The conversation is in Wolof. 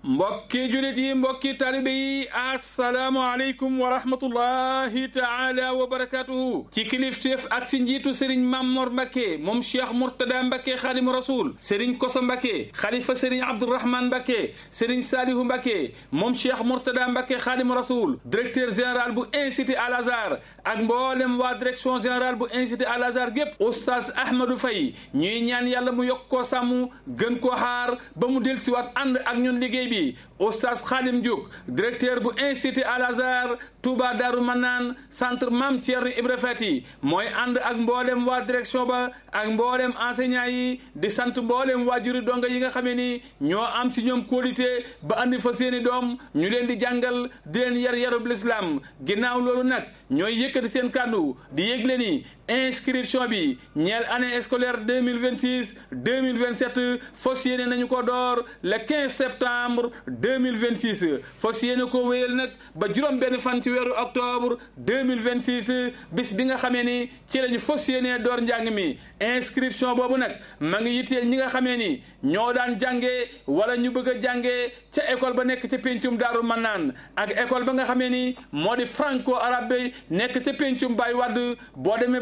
mbokki julit yi mbokki talibe yi assalaamu aleykum wa rahmatullahi taala wa barakatuhu ci kilifteef ak si njiitu sëriñ Mamor Mbacke moom Cheikh Mourtada Mbacke Xaadimu Rasul sëriñ Koso Mbacke xalifa sëriñ Abdourahmane Mbacke sëriñ Salihu Mbacke moom Cheikh Mourtada Mbacke Xaadimu Rasul directeur général bu institut Al Azhar ak mboolem waa direction générale bu institut Al Azhar gépp oustaz Ahmadou Faye ñuy ñaan yàlla mu yokk koo sàmm gën koo xaar ba mu dellusiwaat ànd ak ñun liggéey bi oustaz Khadim Diouk directeur bu institut Al Azhar Touba Darou Manane centre Mame Thierno Ibra Fati mooy ànd ak mboolem waa direction ba ak mboolem enseignant yi di sant mboolem waajuri donga yi nga xamee ni ñoo am si ñoom qualité ba andi fa seeni doom ñu leen di jàngal di leen yar yarub l'islam ginnaaw loolu nag ñooy yëkkati seen kàddu di yëgle ni inscription bi ñeel année scolaire 2026 2027 fas yéene nañu ko door le 15 septembre 2026 fas yéene ko wéyal nag ba juróom benn fan ci weeru octobre 2026 bis bi nga xamee ni ci lañu fas yéene door njàng mi inscription boobu nag ma ngi yitteel ñi nga xamee ni ñoo daan jàngee wala ñu bëgg a jàngee ca école ba nekk ca pencum Daaru Manaan ak école ba nga xamee ni moo di franco arabe nekk ca pencum Baye Wade boo demee